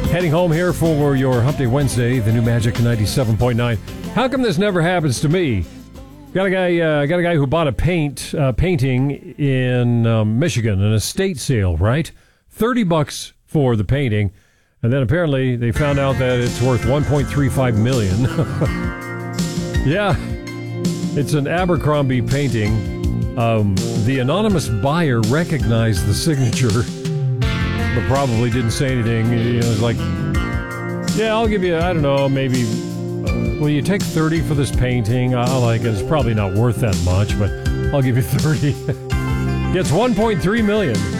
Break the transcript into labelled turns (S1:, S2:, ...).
S1: Heading home here for your Hump Day Wednesday, the new Magic 97.9. How come this never happens to me? Got a guy who bought a painting in Michigan, an estate sale, right? $30 for the painting, and then apparently they found out that it's worth $1.35 million. Yeah, it's an Abercrombie painting. The anonymous buyer recognized the signature, but probably didn't say anything. You know, it's like, yeah, I'll give you, I don't know, maybe, will you take 30 for this painting? I like it. It's probably not worth that much, but I'll give you 30. Gets $1.3 million.